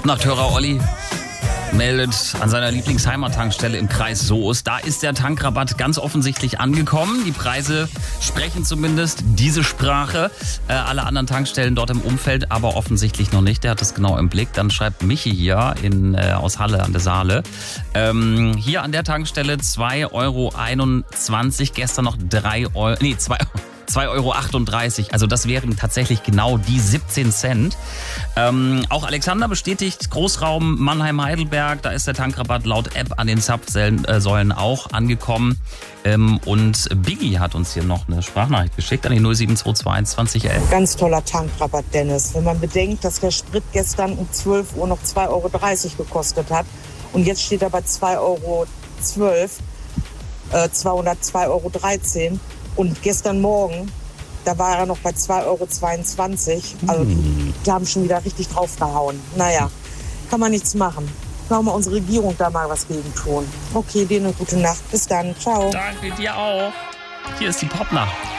Popnachthörer Olli meldet an seiner Lieblingsheimattankstelle im Kreis Soest. Da ist der Tankrabatt ganz offensichtlich angekommen. Die Preise sprechen zumindest diese Sprache. Alle anderen Tankstellen dort im Umfeld aber offensichtlich noch nicht. Der hat das genau im Blick. Dann schreibt Michi hier aus Halle an der Saale. Hier an der Tankstelle 2,21 €. Gestern noch 2,38 €. Also das wären tatsächlich genau die 17 Cent. Auch Alexander bestätigt, Großraum Mannheim-Heidelberg, da ist der Tankrabatt laut App an den Zapfsäulen auch angekommen. Und Biggie hat uns hier noch eine Sprachnachricht geschickt an die 07221 2011. Ganz toller Tankrabatt, Dennis. Wenn man bedenkt, dass der Sprit gestern um 12 Uhr noch 2,30 € gekostet hat und jetzt steht er bei 2,12 €, 202,13 € und gestern Morgen, da war er noch bei 2,22 €. Also die haben schon wieder richtig draufgehauen. Naja, kann man nichts machen. Kann mal unsere Regierung da mal was gegen tun. Okay, dir eine gute Nacht. Bis dann. Ciao. Danke dir auch. Hier ist die Popnacht.